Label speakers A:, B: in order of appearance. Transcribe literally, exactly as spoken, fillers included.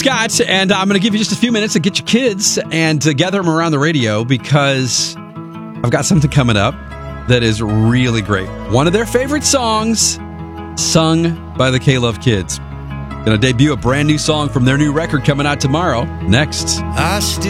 A: Scott, and I'm going to give you just a few minutes to get your kids and to gather them around the radio because I've got something coming up that is really great. One of their favorite songs sung by the K-Love Kids. Going to debut a brand new song from their new record coming out tomorrow. Next.
B: I still